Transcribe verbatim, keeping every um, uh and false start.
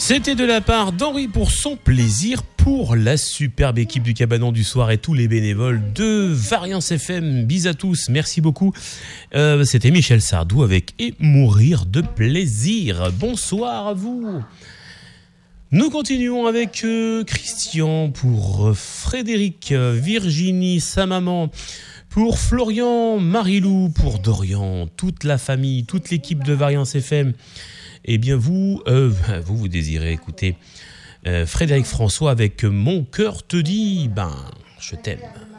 C'était de la part d'Henri pour son plaisir, pour la superbe équipe du Cabanon du Soir et tous les bénévoles de Variance F M. Bis à tous, merci beaucoup. Euh, c'était Michel Sardou avec Et mourir de plaisir. Bonsoir à vous. Nous continuons avec euh, Christian pour euh, Frédéric, euh, Virginie, sa maman, pour Florian, Marilou, pour Dorian, toute la famille, toute l'équipe de Variance F M. Eh bien vous, euh, vous, vous désirez écouter euh, Frédéric François avec Mon cœur te dit, ben, je t'aime.